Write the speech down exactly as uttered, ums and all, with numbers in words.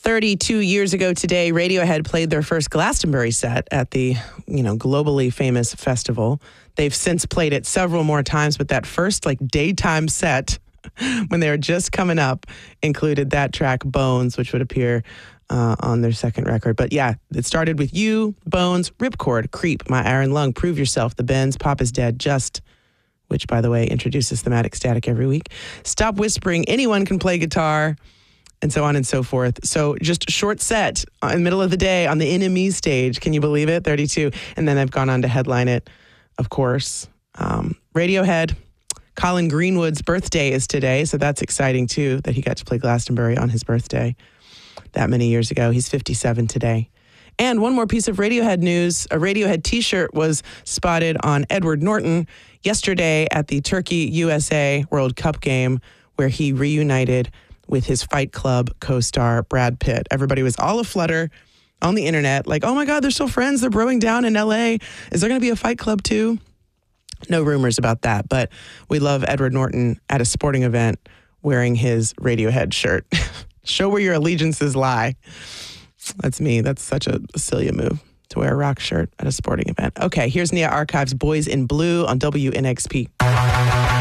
thirty-two years ago today, Radiohead played their first Glastonbury set at the, you know, globally famous festival. They've since played it several more times, but that first like daytime set when they were just coming up included that track Bones, which would appear uh, on their second record. But yeah, it started with You, Bones, Ripcord, Creep, My Iron Lung, Prove Yourself, The Bends, Pop Is Dead, Just, which by the way introduces Thematic Static every week, Stop Whispering, Anyone Can Play Guitar, and so on and so forth. So just a short set in the middle of the day on the N M E stage. Can you believe it? thirty-two. And then I've gone on to headline it, of course. Um, Radiohead, Colin Greenwood's birthday is today, so that's exciting too, that he got to play Glastonbury on his birthday that many years ago. He's fifty-seven today. And one more piece of Radiohead news. A Radiohead t-shirt was spotted on Edward Norton yesterday at the Turkey U S A World Cup game, where he reunited with his Fight Club co-star Brad Pitt. Everybody was all aflutter on the internet, like, oh my God, they're still friends. They're broing down in L A. Is there going to be a Fight Club too? No rumors about that, but we love Edward Norton at a sporting event wearing his Radiohead shirt. Show where your allegiances lie. That's me. That's such a Celia move, to wear a rock shirt at a sporting event. Okay, here's Nia Archives' Boys in Blue on W N X P.